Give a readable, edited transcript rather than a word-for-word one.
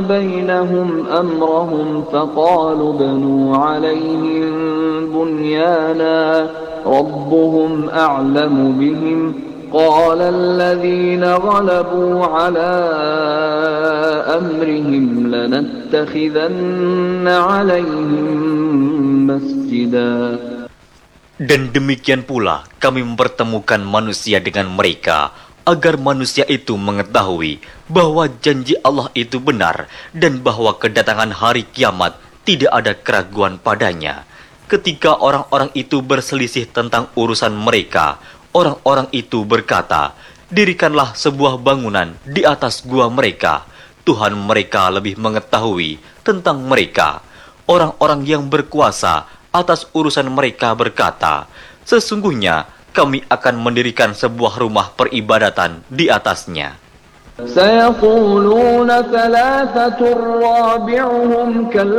بينهم أمرهم فقالوا ابنوا عليهم بنيانا ربهم أعلم بهم قال الذين غلبوا على أمرهم لنتخذن عليهم مسجدا. Dan demikian pula kami mempertemukan manusia dengan mereka, agar manusia itu mengetahui bahwa janji Allah itu benar dan bahwa kedatangan hari kiamat tidak ada keraguan padanya. Ketika orang-orang itu berselisih tentang urusan mereka, orang-orang itu berkata, "Dirikanlah sebuah bangunan di atas gua mereka. Tuhan mereka lebih mengetahui tentang mereka." Orang-orang yang berkuasa atas urusan mereka berkata, "Sesungguhnya kami akan mendirikan sebuah rumah peribadatan di atasnya." سيقولون ثلاثة رابعهم